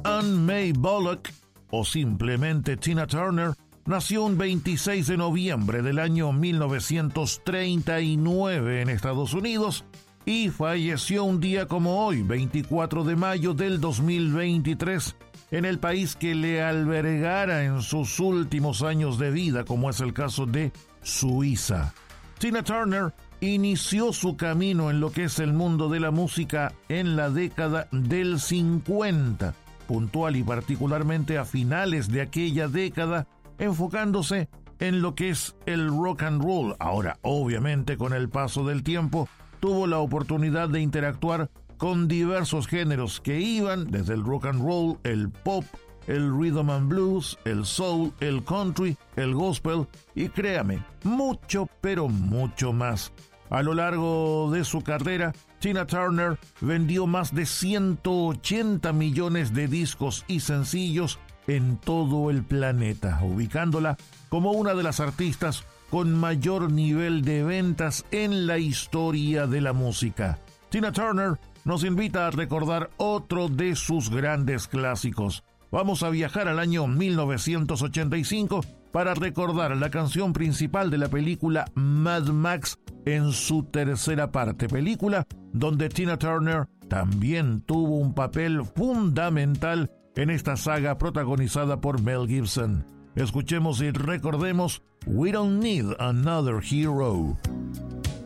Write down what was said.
Ann May Bullock, o simplemente Tina Turner, nació un 26 de noviembre del año 1939 en Estados Unidos y falleció un día como hoy, 24 de mayo del 2023, en el país que le albergara en sus últimos años de vida, como es el caso de Suiza. Tina Turner inició su camino en lo que es el mundo de la música en la década del 50, puntual y particularmente a finales de aquella década, enfocándose en lo que es el rock and roll. Ahora, obviamente, con el paso del tiempo, tuvo la oportunidad de interactuar con diversos géneros que iban desde el rock and roll, el pop, el rhythm and blues, el soul, el country, el gospel y créame, mucho pero mucho más. A lo largo de su carrera, Tina Turner vendió más de 180 millones de discos y sencillos en todo el planeta, ubicándola como una de las artistas con mayor nivel de ventas en la historia de la música. Tina Turner nos invita a recordar otro de sus grandes clásicos. Vamos a viajar al año 1985 para recordar la canción principal de la película Mad Max en su tercera parte, película donde Tina Turner también tuvo un papel fundamental en esta saga protagonizada por Mel Gibson. Escuchemos y recordemos We Don't Need Another Hero.